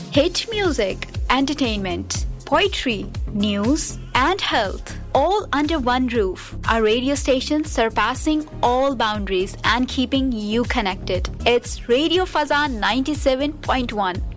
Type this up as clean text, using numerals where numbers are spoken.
Hit music, entertainment, poetry, news, and health. All under one roof. A radio station surpassing all boundaries and keeping you connected. It's Radio Fazan 97.1,